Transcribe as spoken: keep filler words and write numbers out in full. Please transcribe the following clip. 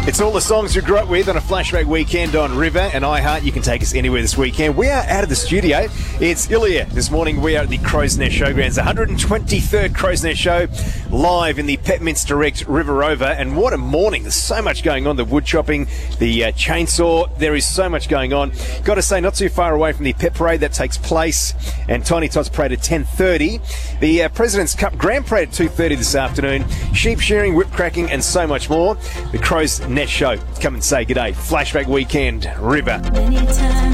It's all the songs you grew up with on a flashback weekend on River and iHeart. You can take us anywhere this weekend. We are out of the studio. It's Ilya. This morning we are at the Crow's Nest Showgrounds, the one hundred twenty-third Crow's Nest Show, live in the Pepmints Direct River Rover. And what a morning. There's so much going on. The wood chopping, the uh, chainsaw. There is so much going on. Got to say, not too far away from the Pep Parade that takes place, and Tiny Tots Parade at ten thirty. The uh, President's Cup Grand Parade at two thirty this afternoon. Sheep shearing, whip cracking, and so much more. The Crow's Nest Show. Come and say good day. Flashback weekend, River.